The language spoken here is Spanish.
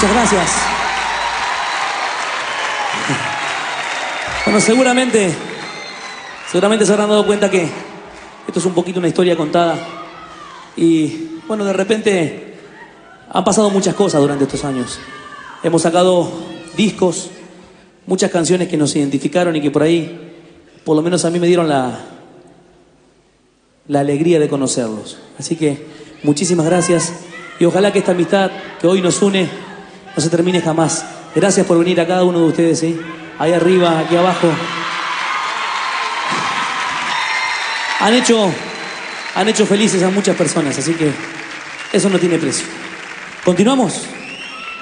Muchas gracias. Bueno, seguramente se habrán dado cuenta que esto es un poquito una historia contada. Y bueno, de repente han pasado muchas cosas durante estos años. Hemos sacado discos, muchas canciones que nos identificaron y que por ahí, por lo menos a mí me dieron la alegría de conocerlos. Así que muchísimas gracias y ojalá que esta amistad que hoy nos une no se termine jamás. Gracias por venir a cada uno de ustedes, ¿sí? Ahí arriba, aquí abajo. Han hecho felices a muchas personas, así que eso no tiene precio. ¿Continuamos?